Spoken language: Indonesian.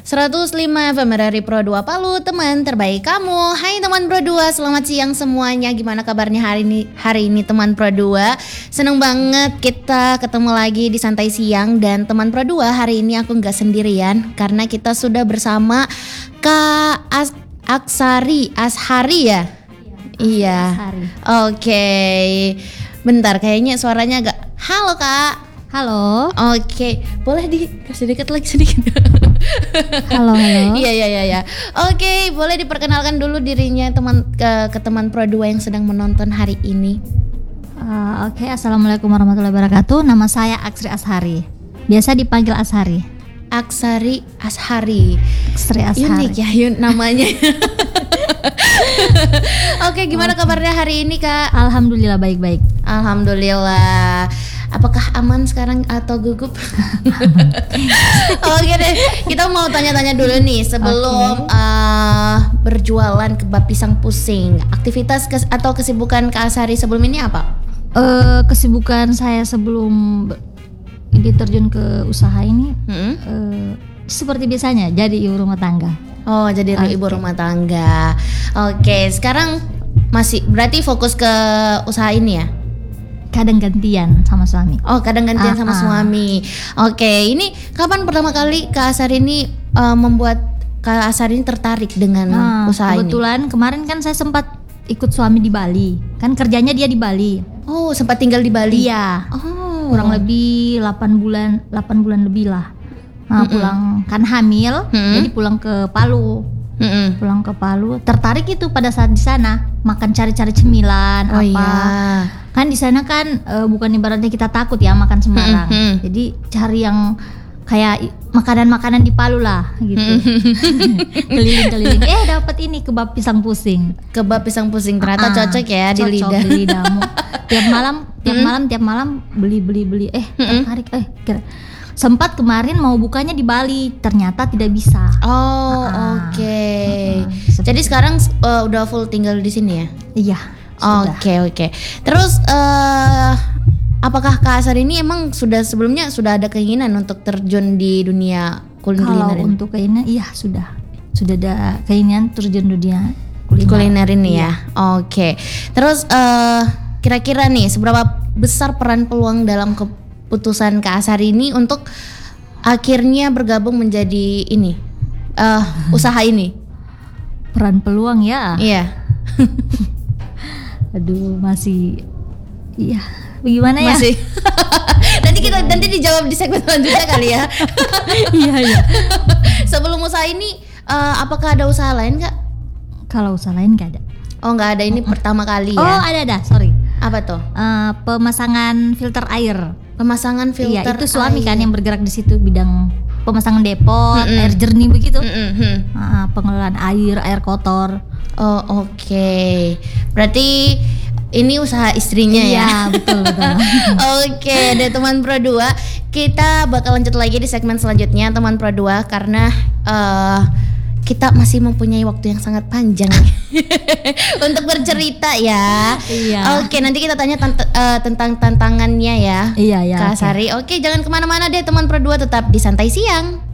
105 FM dari Pro 2 Palu, teman terbaik kamu. Hai teman Pro 2, selamat siang semuanya. Gimana kabarnya hari ini teman Pro 2? Seneng banget kita ketemu lagi di Santai Siang. Dan teman Pro 2, hari ini aku gak sendirian karena kita sudah bersama Kak Ashari ya? Iya. Oke. Bentar, kayaknya suaranya agak. Halo Kak. Halo. Oke, boleh dikasih dekat lagi sedikit. Halo. Iya. Oke, boleh diperkenalkan dulu dirinya ke teman Pro 2 yang sedang menonton hari ini. Oke, Assalamualaikum warahmatullahi wabarakatuh. Nama saya Aksri Ashari. Biasa dipanggil Ashari. Ashari. Aksri Ashari. Unik ya namanya. Oke, gimana kabarnya hari ini Kak? Alhamdulillah baik-baik. Alhamdulillah. Apakah aman sekarang atau gugup? Oke deh, kita mau tanya-tanya dulu nih sebelum berjualan kebab pisang pusing. Aktivitas atau kesibukan Kak Ashari sebelum ini apa? Kesibukan saya sebelum ini terjun ke usaha ini seperti biasanya, jadi ibu rumah tangga. Oh, jadi ibu rumah tangga. Oke, sekarang masih berarti fokus ke usaha ini ya? Kadang gantian sama suami. Oh, kadang gantian sama suami. Oke, ini kapan pertama kali Kak Ashari ini membuat Kak Ashari ini tertarik dengan usaha ini? Kebetulan kemarin kan saya sempat ikut suami di Bali. Kan kerjanya dia di Bali. Oh, sempat tinggal di Bali? Iya. Oh. Kurang lebih 8 bulan lebih lah. Pulang kan hamil, jadi pulang ke Palu. Pulang ke Palu, tertarik itu pada saat di sana makan cari-cari cemilan Iya. Kan di sana kan bukan ibaratnya kita takut ya makan sembarang. Jadi cari yang kayak makanan-makanan di Palu lah gitu. Keliling-keliling dapat ini kebab pisang pusing. Kebab pisang pusing ternyata cocok ya di lidah. Cocok di lidahmu. Tiap malam beli. Tertarik kira. Sempat kemarin mau bukanya di Bali, ternyata tidak bisa. Oh, oke. Jadi sekarang udah full tinggal di sini ya? Iya. Oke. Terus apakah Kak Ashari ini emang sebelumnya sudah ada keinginan untuk terjun di dunia kuliner? Kalau untuk keinginan, iya sudah ada keinginan terjun dunia kuliner ini ya. Oke. Terus kira-kira nih seberapa besar peran peluang dalam keputusan Kak Ashari ini untuk akhirnya bergabung menjadi ini usaha ini? Peran peluang ya? Iya. Aduh, masih iya. Bagaimana ya? Masih. nanti dijawab di segmen selanjutnya kali ya. Iya. Sebelum usaha ini apakah ada usaha lain Kak? Kalau usaha lain nggak ada. Oh, nggak ada, ini pertama kali ya? Oh, ada. Sorry. Apa tuh? Pemasangan filter air. Pemasangan filter. Iya, itu suami kan yang bergerak di situ bidang pemasangan depot, air jernih begitu. Pengelolaan air kotor. Oh, oke. Berarti ini usaha istrinya ya? Iya, betul. Oke, deh teman Pro 2, kita bakal lanjut lagi di segmen selanjutnya teman Pro 2 karena kita masih mempunyai waktu yang sangat panjang untuk bercerita ya. Iya. Oke, nanti kita tanya tentang tantangannya ya. Iya. Kak Ashari. Oke, jangan kemana-mana deh teman Pro 2, tetap di Santai Siang.